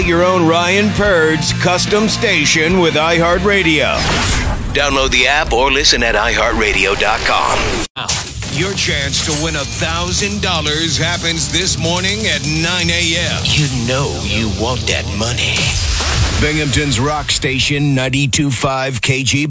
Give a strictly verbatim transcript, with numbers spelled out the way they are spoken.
Your own Ryan Purd's custom station with iHeartRadio. Download the app or listen at i heart radio dot com. Your chance to win one thousand dollars happens this morning at nine a.m. You know you want that money. Binghamton's Rock Station ninety-two point five K G B.